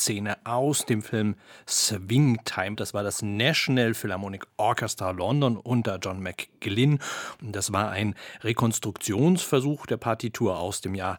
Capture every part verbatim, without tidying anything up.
Szene aus dem Film Swing Time. Das war das National Philharmonic Orchestra London unter John McGlynn. Das war ein Rekonstruktionsversuch der Partitur aus dem Jahr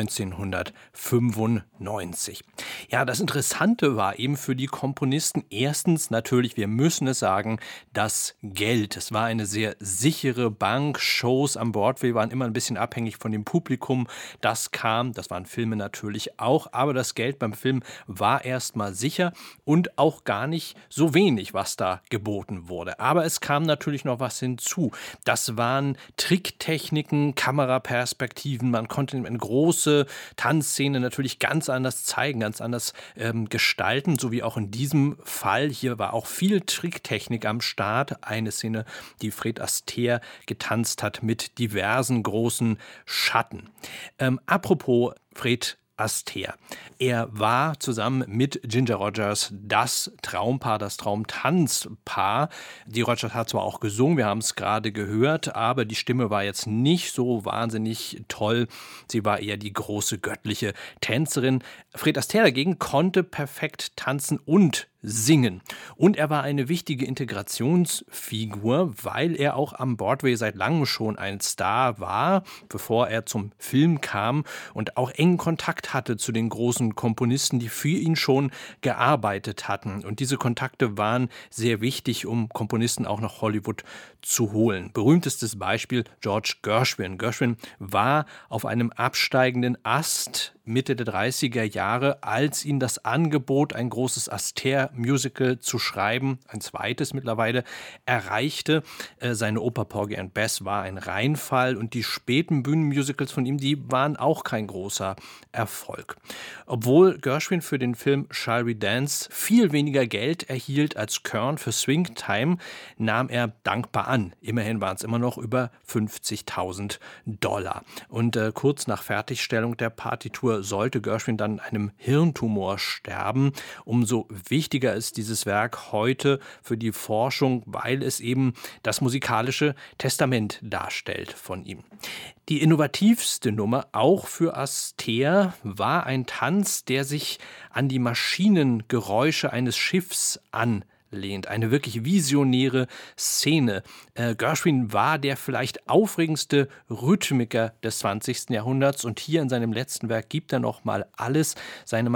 neunzehnhundertfünfundneunzig. Ja, das Interessante war eben für die Komponisten erstens natürlich, wir müssen es sagen, das Geld. Es war eine sehr sichere Bank. Shows am Broadway waren immer ein bisschen abhängig von dem Publikum. Das kam, das waren Filme natürlich auch, aber das Geld beim Film war erstmal sicher und auch gar nicht so wenig, was da geboten wurde. Aber es kam natürlich noch was hinzu. Das waren Tricktechniken, Kameraperspektiven. Man konnte eine große Tanzszene natürlich ganz anders zeigen, ganz anders ähm, gestalten, so wie auch in diesem Fall. Hier war auch viel Tricktechnik am Start. Eine Szene, die Fred Astaire getanzt hat mit diversen großen Schatten. Ähm, apropos Fred Astaire. Er war zusammen mit Ginger Rogers das Traumpaar, das Traumtanzpaar. Die Rogers hat zwar auch gesungen, wir haben es gerade gehört, aber die Stimme war jetzt nicht so wahnsinnig toll. Sie war eher die große göttliche Tänzerin. Fred Astaire dagegen konnte perfekt tanzen und singen. Und er war eine wichtige Integrationsfigur, weil er auch am Broadway seit langem schon ein Star war, bevor er zum Film kam und auch engen Kontakt hatte zu den großen Komponisten, die für ihn schon gearbeitet hatten. Und diese Kontakte waren sehr wichtig, um Komponisten auch nach Hollywood zu holen. Berühmtestes Beispiel George Gershwin. Gershwin war auf einem absteigenden Ast Mitte der dreißiger Jahre, als ihn das Angebot, ein großes Astaire-Musical zu schreiben, ein zweites mittlerweile, erreichte. Äh, seine Oper Porgy and Bess war ein Reinfall und die späten Bühnenmusicals von ihm, die waren auch kein großer Erfolg. Obwohl Gershwin für den Film Shall We Dance viel weniger Geld erhielt als Kern für Swing Time, nahm er dankbar an. Immerhin waren es immer noch über fünfzigtausend Dollar. Und äh, kurz nach Fertigstellung der Partitur sollte Gershwin dann an einem Hirntumor sterben. Umso wichtiger ist dieses Werk heute für die Forschung, weil es eben das musikalische Testament darstellt von ihm. Die innovativste Nummer, auch für Astaire, war ein Tanz, der sich an die Maschinengeräusche eines Schiffs anlehnt. Eine wirklich visionäre Szene. Äh, Gershwin war der vielleicht aufregendste Rhythmiker des zwanzigsten Jahrhunderts und hier in seinem letzten Werk gibt er noch mal alles. Seine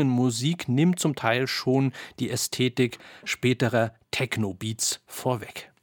Maschinenmusik nimmt zum Teil schon die Ästhetik späterer Techno-Beats vorweg.